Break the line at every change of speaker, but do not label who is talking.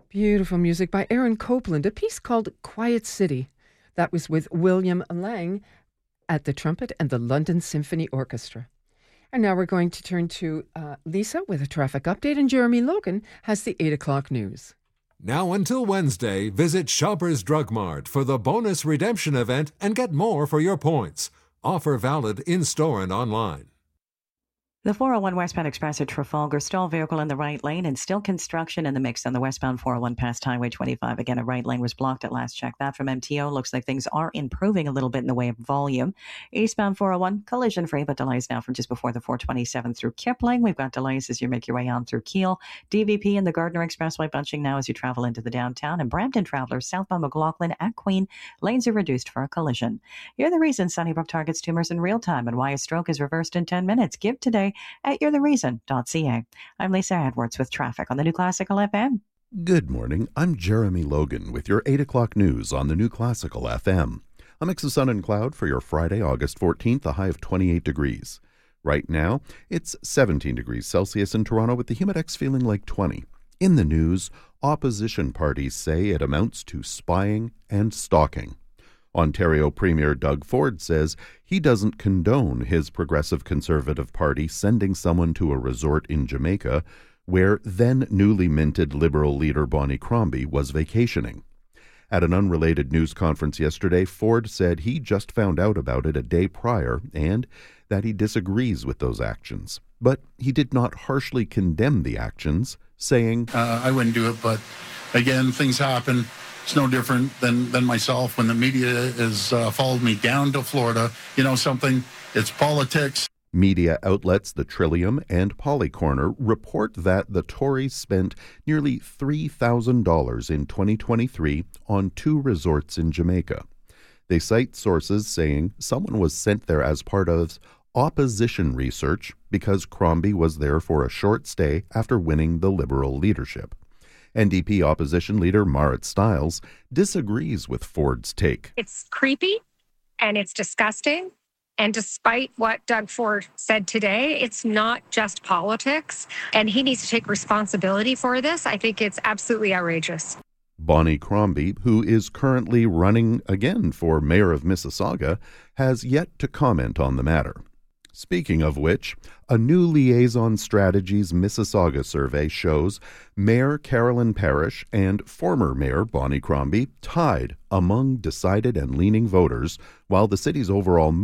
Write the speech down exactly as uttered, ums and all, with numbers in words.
Beautiful music by Aaron Copland, a piece called Quiet City. That was with William Lang at the trumpet and the London Symphony Orchestra. And now we're going to turn to uh, Lisa with a traffic update, and Jeremy Logan has the eight o'clock news.
Now until Wednesday, visit Shoppers Drug Mart for the bonus redemption event and get more for your points. Offer valid in-store and online.
The four oh one westbound express at Trafalgar, stalled vehicle in the right lane and still construction in the mix on the westbound four oh one past Highway twenty-five. Again, a right lane was blocked at last check. That from M T O. Looks like things are improving a little bit in the way of volume. Eastbound four oh one, collision free, but delays now from just before the four twenty-seven through Kipling. We've got delays as you make your way on through Keele. D V P and the Gardner Expressway bunching now as you travel into the downtown. And Brampton travelers southbound McLaughlin at Queen, lanes are reduced for a collision. Here are the reasons Sunnybrook targets tumors in real time and why a stroke is reversed in ten minutes. Give today at you're the reason dot c a. I'm Lisa Edwards with traffic on the New Classical F M.
Good morning. I'm Jeremy Logan with your eight o'clock news on the New Classical F M. A mix of sun and cloud for your Friday, August fourteenth, a high of twenty-eight degrees. Right now, it's seventeen degrees Celsius in Toronto with the humidex feeling like twenty. In the news, opposition parties say it amounts to spying and stalking. Ontario Premier Doug Ford says he doesn't condone his Progressive Conservative Party sending someone to a resort in Jamaica where then newly minted Liberal leader Bonnie Crombie was vacationing. At an unrelated news conference yesterday, Ford said he just found out about it a day prior and that he disagrees with those actions. But he did not harshly condemn the actions, saying,
uh, I wouldn't do it, but again, things happen. It's no different than, than myself when the media has uh, followed me down to Florida. You know something? It's politics.
Media outlets The Trillium and Polycorner report that the Tories spent nearly three thousand dollars in twenty twenty-three on two resorts in Jamaica. They cite sources saying someone was sent there as part of opposition research because Crombie was there for a short stay after winning the Liberal leadership. N D P opposition leader Marit Stiles disagrees with Ford's take.
It's creepy and it's disgusting. And despite what Doug Ford said today, it's not just politics. And he needs to take responsibility for this. I think it's absolutely outrageous.
Bonnie Crombie, who is currently running again for mayor of Mississauga, has yet to comment on the matter. Speaking of which, a new Liaison Strategies Mississauga survey shows Mayor Carolyn Parrish and former Mayor Bonnie Crombie tied among decided and leaning voters, while the city's overall